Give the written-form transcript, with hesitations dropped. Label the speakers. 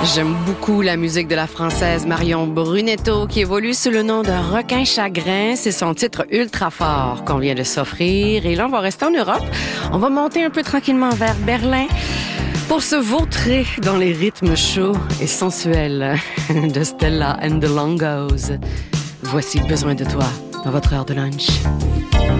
Speaker 1: J'aime beaucoup la musique de la Française Marion Brunetto qui évolue sous le nom de Requin Chagrin. C'est son titre ultra fort qu'on vient de s'offrir. Et là, on va rester en Europe. On va monter un peu tranquillement vers Berlin pour se vautrer dans les rythmes chauds et sensuels de Stella and the Longos. Voici Besoin de toi dans votre heure de lunch.